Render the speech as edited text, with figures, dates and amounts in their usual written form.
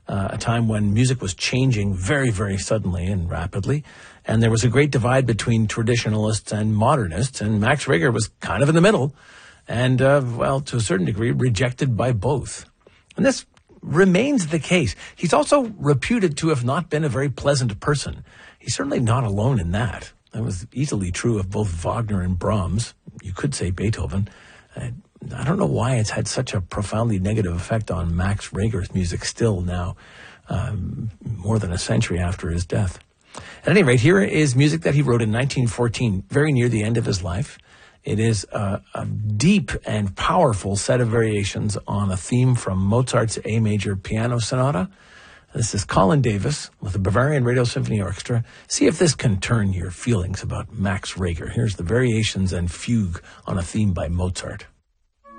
a time when music was changing very, very suddenly and rapidly. And there was a great divide between traditionalists and modernists, and Max Reger was kind of in the middle and, to a certain degree, rejected by both. And this remains the case. He's also reputed to have not been a very pleasant person. He's certainly not alone in that. That was easily true of both Wagner and Brahms. You could say Beethoven. I don't know why it's had such a profoundly negative effect on Max Reger's music still now, more than a century after his death. At any rate, here is music that he wrote in 1914, very near the end of his life. It is a deep and powerful set of variations on a theme from Mozart's A Major Piano Sonata. This is Colin Davis with the Bavarian Radio Symphony Orchestra. See if this can turn your feelings about Max Reger. Here's the variations and fugue on a theme by Mozart.